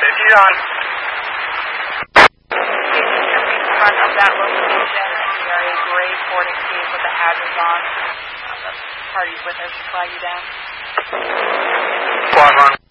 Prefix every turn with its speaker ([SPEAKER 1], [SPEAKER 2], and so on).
[SPEAKER 1] Safety's on.
[SPEAKER 2] In front of that location, and we are a gray Ford Escape with the hazards on. The party's with us to flag you down.
[SPEAKER 1] Flag on.